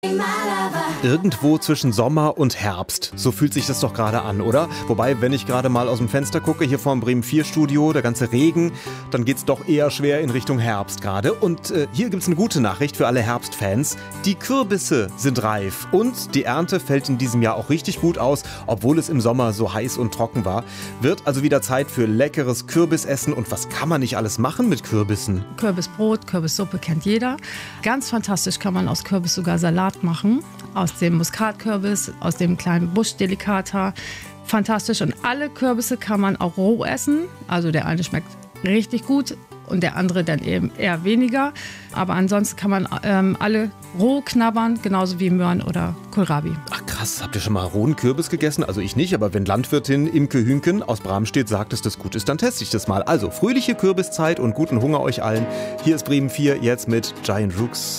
Irgendwo zwischen Sommer und Herbst. So fühlt sich das doch gerade an, oder? Wobei, wenn ich gerade mal aus dem Fenster gucke, hier vor dem Bremen 4 Studio, der ganze Regen, dann geht's doch eher schwer in Richtung Herbst gerade. Und hier gibt's eine gute Nachricht für alle Herbstfans. Die Kürbisse sind reif und die Ernte fällt in diesem Jahr auch richtig gut aus, obwohl es im Sommer so heiß und trocken war. Wird also wieder Zeit für leckeres Kürbisessen. Und was kann man nicht alles machen mit Kürbissen? Kürbisbrot, Kürbissuppe kennt jeder. Ganz fantastisch kann man aus Kürbis sogar Salat machen. Aus dem Muskatkürbis, aus dem kleinen Busch Delicata. Fantastisch. Und alle Kürbisse kann man auch roh essen. Also der eine schmeckt richtig gut und der andere dann eben eher weniger. Aber ansonsten kann man alle roh knabbern, genauso wie Möhren oder Kohlrabi. Ach krass, habt ihr schon mal rohen Kürbis gegessen? Also ich nicht, aber wenn Landwirtin Imke Hünken aus Bramstedt sagt, dass das gut ist, dann teste ich das mal. Also fröhliche Kürbiszeit und guten Hunger euch allen. Hier ist Bremen 4 jetzt mit Giant Rooks.